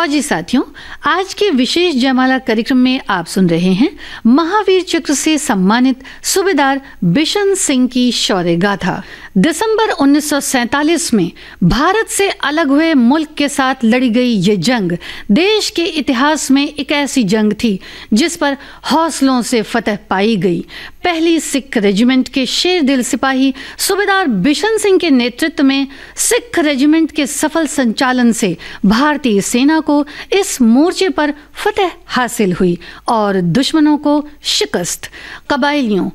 फौजी साथियों, आज के विशेष जयमाला कार्यक्रम में आप सुन रहे हैं महावीर चक्र से सम्मानित सूबेदार बिशन सिंह की शौर्य गाथा। दिसंबर 1947 में भारत से अलग हुए मुल्क के साथ लड़ी गई ये जंग देश के इतिहास में एक ऐसी जंग थी जिस पर हौसलों से फतह पाई गई। पहली सिख रेजिमेंट के शेर दिल सिपाही सूबेदार बिशन सिंह के नेतृत्व में सिख रेजिमेंट के सफल संचालन से भारतीय सेना को इस मोर्चे पर फतह हासिल हुई और दुश्मनों को शिकस्त। कबायलियों